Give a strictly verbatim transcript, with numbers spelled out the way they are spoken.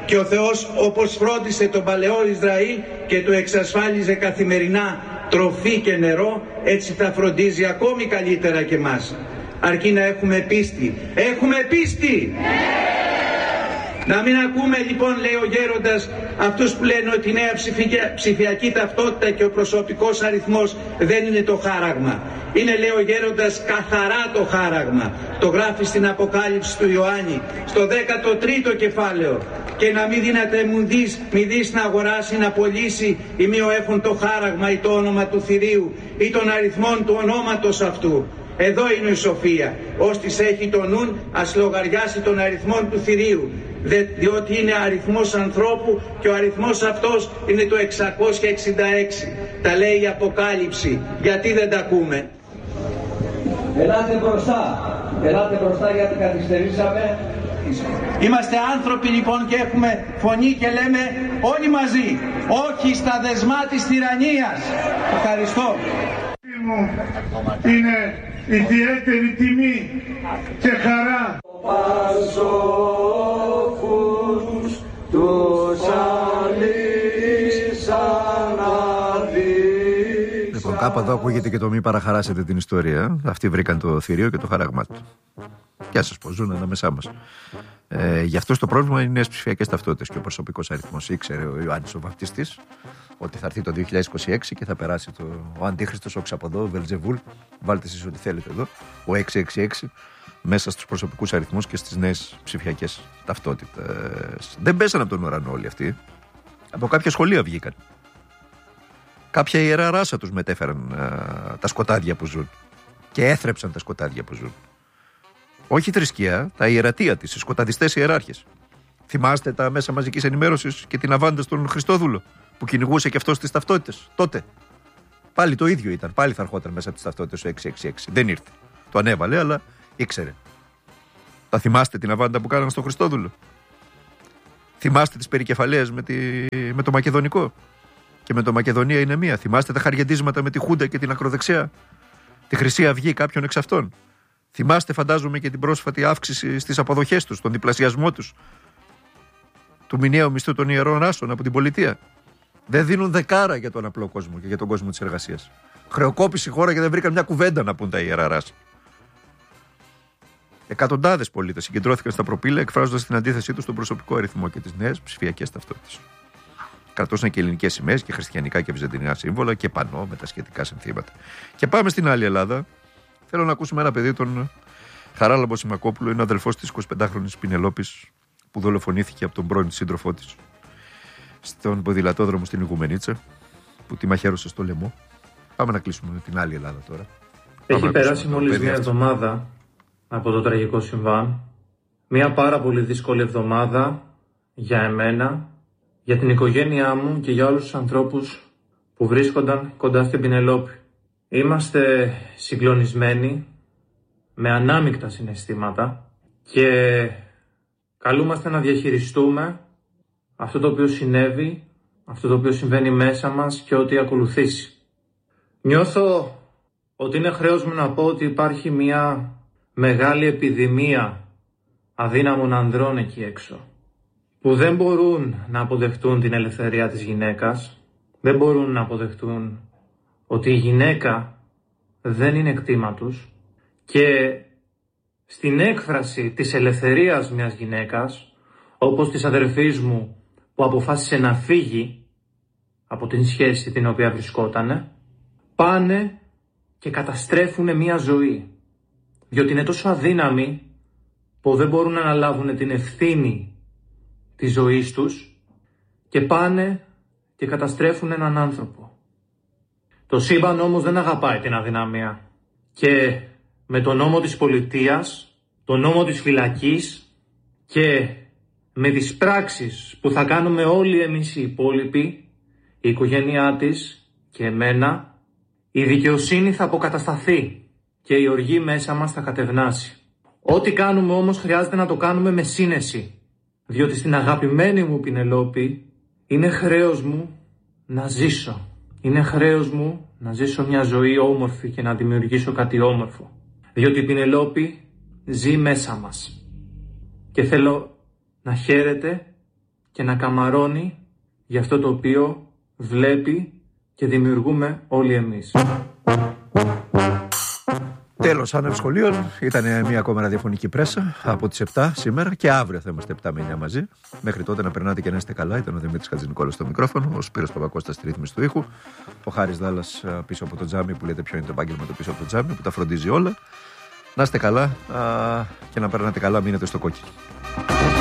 Και ο Θεός, όπως φρόντισε τον παλαιό Ισραήλ και του εξασφάλιζε καθημερινά τροφή και νερό, έτσι θα φροντίζει ακόμη καλύτερα και εμάς. Αρκεί να έχουμε πίστη. Έχουμε πίστη! Να μην ακούμε λοιπόν, λέει ο γέροντας, αυτούς που λένε ότι η νέα ψηφιακή ταυτότητα και ο προσωπικός αριθμός δεν είναι το χάραγμα. Είναι, λέει ο γέροντας, καθαρά το χάραγμα. Το γράφει στην Αποκάλυψη του Ιωάννη, στο δέκατο τρίτο κεφάλαιο. Και να μην δίνατε μουδείς, μη δεις να αγοράσει, να πωλήσει ή μη έχουν το χάραγμα ή το όνομα του θηρίου ή των αριθμών του ονόματος αυτού. Εδώ είναι η σοφία. Ώστις έχει το νουν, ας λογαριάσει τον αριθμόν του θηρίου. Δε, διότι είναι αριθμός ανθρώπου και ο αριθμός αυτός είναι το εξακόσια εξήντα έξι. Τα λέει η Αποκάλυψη. Γιατί δεν τα ακούμε? Ελάτε μπροστά. Ελάτε μπροστά γιατί καθυστερήσαμε. Είμαστε άνθρωποι λοιπόν και έχουμε φωνή και λέμε όλοι μαζί, όχι στα δεσμά της τυραννίας. Ευχαριστώ. Είναι ιδιαίτερη τιμή και χαρά. Πασόφους τους αλήσαν αδείς. Λοιπόν, κάπου εδώ ακούγεται και το μη παραχαράσετε την ιστορία. Αυτοί βρήκαν το θηρίο και το χαράγμα του. Γεια σας, πως ζουν ανάμεσά μας. Ε, γι' αυτό το πρόβλημα είναι οι νέες ψηφιακές ταυτότητες και ο προσωπικός αριθμός. Ήξερε ο Ιωάννης ο Βαπτιστής ότι θα έρθει το δύο χιλιάδες είκοσι έξι και θα περάσει το, ο Αντίχριστος, ο Ξαποδό, ο Βελζεβούλ. Βάλτε εσείς ό,τι θέλετε εδώ. Ο εξακόσια εξήντα έξι μέσα στους προσωπικούς αριθμούς και στις νέες ψηφιακές ταυτότητες. Δεν πέσαν από τον ουρανό όλοι αυτοί. Από κάποια σχολεία βγήκαν. Κάποια ιερά ράσα τους μετέφεραν α, τα σκοτάδια που ζουν και έθρεψαν τα σκοτάδια που ζουν. Όχι θρησκεία, τα ιερατεία της, οι σκοταδιστές ιεράρχες. Θυμάστε τα μέσα μαζικής ενημέρωσης και την αβάντα στον Χριστόδουλο που κυνηγούσε και αυτός τις ταυτότητες τότε? Πάλι το ίδιο ήταν, πάλι θα ερχόταν μέσα τις ταυτότητες ο εξακόσια εξήντα έξι. Δεν ήρθε. Το ανέβαλε, αλλά ήξερε. Τα θυμάστε την αβάντα που κάναν στον Χριστόδουλο? Θυμάστε τις περικεφαλαίες με, τη... με το Μακεδονικό και με το Μακεδονία είναι μία? Θυμάστε τα χαριεντίσματα με τη Χούντα και την ακροδεξιά, τη Χρυσή Αυγή κάποιων εξ αυτών? Θυμάστε, φαντάζομαι, και την πρόσφατη αύξηση στις αποδοχές τους, τον διπλασιασμό τους, του μηνιαίου μισθού των ιερών ράσων από την πολιτεία. Δεν δίνουν δεκάρα για τον απλό κόσμο και για τον κόσμο της εργασίας. Χρεοκόπησε η χώρα και δεν βρήκαν μια κουβέντα να πούν τα ιερά ράσα. Εκατοντάδες πολίτες συγκεντρώθηκαν στα προπήλαια εκφράζοντας την αντίθεσή τους στον προσωπικό αριθμό και τις νέες ψηφιακές ταυτότητες. Κρατούσαν και ελληνικές σημαίες και χριστιανικά και βυζαντινά σύμβολα και πανό με τα σχετικά συνθήματα. Και πάμε στην άλλη Ελλάδα. Θέλω να ακούσουμε ένα παιδί, τον Χαράλαμπο Σιμακόπουλο, είναι αδελφός της εικοσιπεντάχρονης Πινελόπης που δολοφονήθηκε από τον πρώην σύντροφό της στον ποδηλατόδρομο στην Ιγουμενίτσα, που τη μαχαίρωσε στο λαιμό. Πάμε να κλείσουμε την άλλη Ελλάδα τώρα. Έχει περάσει μόλις μια εβδομάδα από το τραγικό συμβάν. Μια πάρα πολύ δύσκολη εβδομάδα για εμένα, για την οικογένειά μου και για όλους τους ανθρώπους που βρίσκονταν κοντά στην Πινελόπη. Είμαστε συγκλονισμένοι, με ανάμεικτα συναισθήματα και καλούμαστε να διαχειριστούμε αυτό το οποίο συνέβη, αυτό το οποίο συμβαίνει μέσα μας και ό,τι ακολουθήσει. Νιώθω ότι είναι χρέος μου να πω ότι υπάρχει μια μεγάλη επιδημία αδύναμων ανδρών εκεί έξω, που δεν μπορούν να αποδεχτούν την ελευθερία της γυναίκας, δεν μπορούν να αποδεχτούν ότι η γυναίκα δεν είναι κτήμα τους και στην έκφραση της ελευθερίας μιας γυναίκας, όπως της αδερφής μου που αποφάσισε να φύγει από την σχέση την οποία βρισκότανε, πάνε και καταστρέφουν μια ζωή, διότι είναι τόσο αδύναμοι που δεν μπορούν να αναλάβουν την ευθύνη της ζωής τους και πάνε και καταστρέφουν έναν άνθρωπο. Το σύμπαν όμως δεν αγαπάει την αδυναμία και με τον νόμο της πολιτείας, τον νόμο της φυλακής και με τις πράξεις που θα κάνουμε όλοι εμείς οι υπόλοιποι, η οικογένειά της και εμένα, η δικαιοσύνη θα αποκατασταθεί και η οργή μέσα μας θα κατευνάσει. Ό,τι κάνουμε όμως χρειάζεται να το κάνουμε με σύνεση, διότι στην αγαπημένη μου Πινελόπη είναι χρέος μου να ζήσω. Είναι χρέος μου να ζήσω μια ζωή όμορφη και να δημιουργήσω κάτι όμορφο. Διότι η Πινελόπη ζει μέσα μας. Και θέλω να χαίρετε και να καμαρώνει για αυτό το οποίο βλέπει και δημιουργούμε όλοι εμείς. Τέλος, άνευ σχολείων. Ήταν μια ακόμα ραδιοφωνική πρέσα από τις επτά σήμερα και αύριο θα είμαστε επτά με εννιά μαζί. Μέχρι τότε να περνάτε και να είστε καλά. Ήταν ο Δημήτρης Χατζηνικόλας στο μικρόφωνο, ο Σπύρος Παπακώστας στη ρύθμιση του ήχου, ο Χάρης Δάλλας πίσω από το τζάμι, που λέτε ποιο είναι το επάγγελμα το πίσω από το τζάμι, που τα φροντίζει όλα. Να είστε καλά α, και να περνάτε καλά, μείνετε στο κόκκινο.